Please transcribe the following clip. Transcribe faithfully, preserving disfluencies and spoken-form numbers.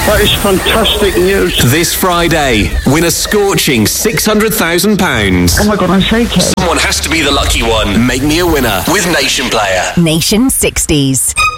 That is fantastic news. This Friday, win a scorching six hundred thousand pounds. Oh my God, I'm shaking. Someone has to be the lucky one. Make me a winner with Nation Player. Nation sixties.